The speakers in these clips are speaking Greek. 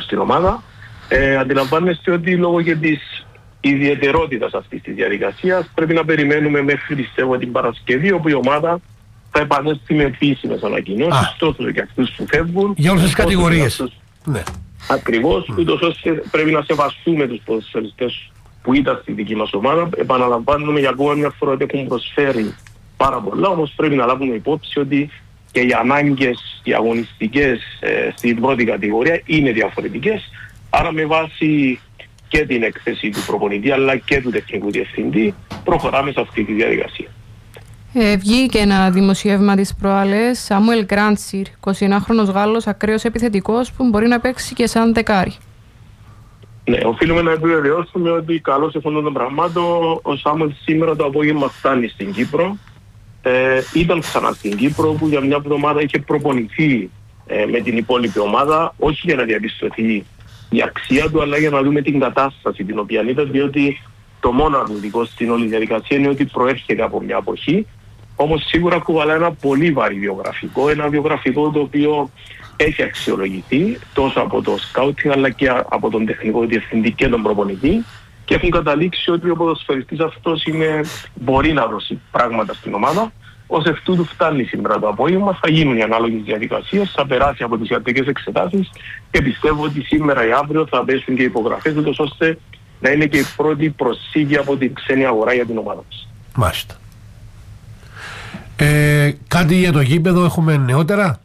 στην ομάδα. Αντιλαμβάνεστε ότι λόγω και της ιδιαιτερότητας αυτής της διαδικασίας πρέπει να περιμένουμε μέχρι πιστεύω την Παρασκευή, όπου η ομάδα θα επανέλθει με επίσημες ανακοινώσεις τόσο για αυτούς που φεύγουν. Για όλες τις κατηγορίες. Ναι. Ακριβώς, ούτως ώστε πρέπει να σεβαστούμε τους ποδοσφαιριστές που ήταν στη δική μας ομάδα. Επαναλαμβάνουμε για ακόμα μια φορά ότι έχουν προσφέρει πάρα πολλά, όμως πρέπει να λάβουμε υπόψη ότι και οι ανάγκες, οι αγωνιστικές στην πρώτη κατηγορία είναι διαφορετικές. Άρα με βάση και την έκθεση του προπονητή αλλά και του τεχνικού διευθυντή προχωράμε σε αυτή τη διαδικασία. Βγήκε ένα δημοσίευμα της προάλλες, Σάμουελ Γκράντσιρ, 21χρονος Γάλλος, ακραίος επιθετικός που μπορεί να παίξει και σαν δεκάρι. Ναι, οφείλουμε να επιβεβαιώσουμε ότι καλώς εφ' των πραγμάτων ο Σάμουελ σήμερα το απόγευμα φτάνει στην Κύπρο. Ήταν ξανά στην Κύπρο που για μια εβδομάδα είχε προπονηθεί με την υπόλοιπη ομάδα, όχι για να διαπιστωθεί η αξία του, αλλά για να δούμε την κατάσταση την οποία ήταν, διότι το μόνο αρνητικό στην όλη διαδικασία είναι ότι προέρχεται από μια αποχή. Όμως σίγουρα κουβαλά ένα πολύ βαρύ βιογραφικό, ένα βιογραφικό το οποίο έχει αξιολογηθεί τόσο από το σκάουτινγκ αλλά και από τον τεχνικό διευθυντή και τον προπονητή και έχουν καταλήξει ότι ο ποδοσφαιριστής αυτός μπορεί να δώσει πράγματα στην ομάδα. Ως εκ τούτου φτάνει σήμερα το απόγευμα, θα γίνουν οι ανάλογες διαδικασίες, θα περάσει από τις ιατρικές εξετάσεις και πιστεύω ότι σήμερα ή αύριο θα πέσουν και υπογραφές τους ώστε να είναι και η πρώτη προσήγη από την ξένη αγορά για την ομάδα μας. Μάλιστα. Κάτι για το γήπεδο έχουμε νεότερα?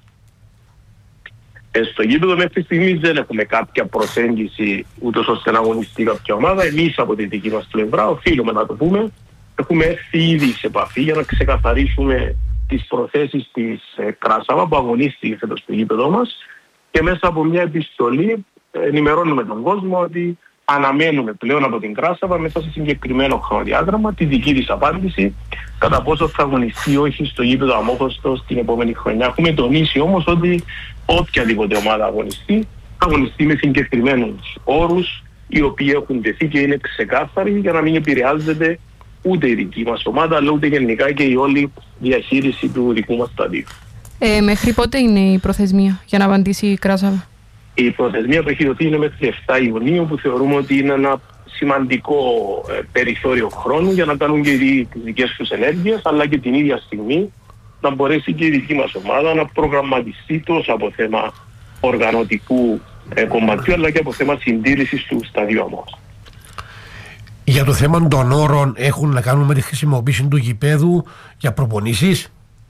Στο γήπεδο μέχρι στιγμής δεν έχουμε κάποια προσέγγιση ούτως ώστε να αγωνιστεί κάποια ομάδα. Εμείς από τη δική μας πλευρά οφείλουμε να το πούμε. Έχουμε έρθει ήδη σε επαφή για να ξεκαθαρίσουμε τις προθέσεις της Κράσαβα που αγωνίστηκε φέτος στο γήπεδο μας και μέσα από μια επιστολή ενημερώνουμε τον κόσμο ότι αναμένουμε πλέον από την Κράσαβα μέσα σε συγκεκριμένο χρονοδιάγραμμα τη δική της απάντηση κατά πόσο θα αγωνιστεί όχι στο γήπεδο Αμόχωστο την επόμενη χρονιά. Έχουμε τονίσει όμως ότι οποιαδήποτε ομάδα αγωνιστεί θα αγωνιστεί με συγκεκριμένους όρους οι οποίοι έχουν τεθεί και είναι ξεκάθαροι για να μην επηρεάζεται ούτε η δική μας ομάδα αλλά ούτε γενικά και η όλη διαχείριση του δικού μας σταδίου. Μέχρι πότε είναι η προθεσμία για να απαντήσει η Κράσαβα? Η προθεσμία που έχει δοθεί είναι μέχρι 7 Ιουνίου που θεωρούμε ότι είναι ένα σημαντικό περιθώριο χρόνου για να κάνουν και τις δικές τους ενέργειες αλλά και την ίδια στιγμή να μπορέσει και η δική μας ομάδα να προγραμματιστεί τόσο από θέμα οργανωτικού κομματιού αλλά και από θέμα συντήρησης του σταδίου μας. Για το θέμα των όρων έχουν να κάνουν με τη χρησιμοποίηση του γηπέδου για προπονήσεις?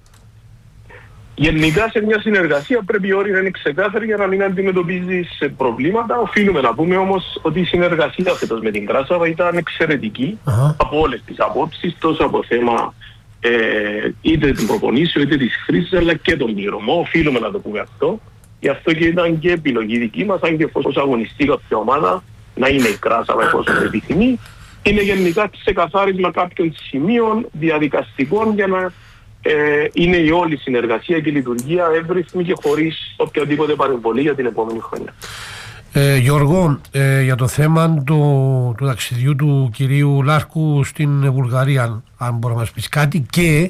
Γενικά σε μια συνεργασία πρέπει οι όροι να είναι ξεκάθαροι για να μην αντιμετωπίζεις προβλήματα. Οφείλουμε να πούμε όμως ότι η συνεργασία φέτος με την Κράσαβα ήταν εξαιρετική από όλες τις απόψεις, τόσο από θέμα είτε την προπονήσεων είτε της χρήσης αλλά και τον πληρωμό. Οφείλουμε να το πούμε αυτό. Γι' αυτό και ήταν και επιλογή δική μας, αν και εφόσον αγωνιστεί κάποια ομάδα να είναι η Κράσαβα εφόσον επιθυμεί. Είναι γενικά ξεκαθάρισμα κάποιων σημείων διαδικαστικών για να είναι η όλη συνεργασία και η λειτουργία εύρυθμη και χωρίς οποιαδήποτε παρεμβολή για την επόμενη χρονιά. Γιώργο, για το θέμα του ταξιδιού του κυρίου Λάρκου στην Βουλγαρία, αν μπορεί να μας πεις κάτι, και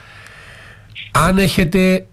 αν έχετε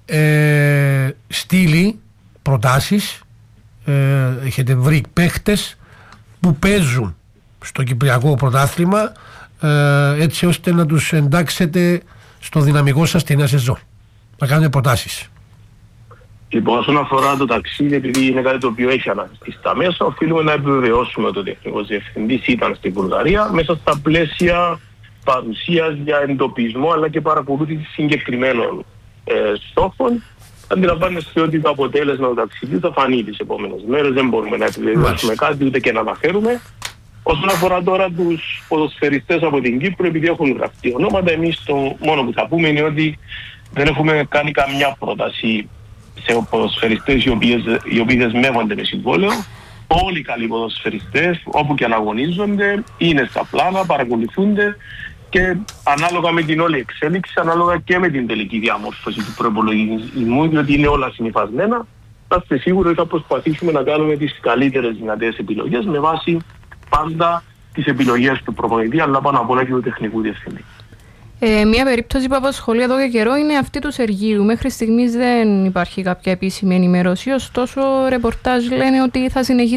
στείλει προτάσεις, έχετε βρει παίχτες που παίζουν στο Κυπριακό Πρωτάθλημα έτσι ώστε να τους εντάξετε στο δυναμικό σας τη νέα σεζόν, να κάνετε προτάσεις. Λοιπόν, όσον αφορά το ταξίδι, επειδή είναι κάτι το οποίο έχει αναφερθεί στα μέσα, οφείλουμε να επιβεβαιώσουμε ότι ο τεχνικός διευθυντής ήταν στην Βουλγαρία μέσα στα πλαίσια παρουσίας για εντοπισμό αλλά και παρακολούθηση συγκεκριμένων στόχων. Αντιλαμβάνεστε ότι το αποτέλεσμα του ταξιδιού θα φανεί τις επόμενες μέρες, δεν μπορούμε να επιβεβαιώσουμε κάτι ούτε και να αναφέρουμε. Όσον αφορά τώρα τους ποδοσφαιριστές από την Κύπρο, επειδή έχουν γραφτεί ονόματα, εμείς το μόνο που θα πούμε είναι ότι δεν έχουμε κάνει καμιά πρόταση σε ποδοσφαιριστές οι οποίοι δεσμεύονται με συμβόλαιο. Όλοι οι καλοί ποδοσφαιριστές, όπου και αν αγωνίζονται, είναι στα πλάνα, παρακολουθούνται και ανάλογα με την όλη εξέλιξη, ανάλογα και με την τελική διαμόρφωση του προϋπολογισμού, διότι είναι όλα συνυφασμένα, θα είστε σίγουροι ότι θα προσπαθήσουμε να κάνουμε τις καλύτερες δυνατές επιλογές με βάση πάντα τις επιλογές του προπονητή, αλλά πάνω απ' όλα και του τεχνικού διευθυντή. Μια περίπτωση που απασχολεί εδώ και καιρό είναι αυτή του Σεργίου. Μέχρι στιγμής δεν υπάρχει κάποια επίσημη ενημέρωση, ωστόσο ρεπορτάζ λένε ότι θα συνεχίσει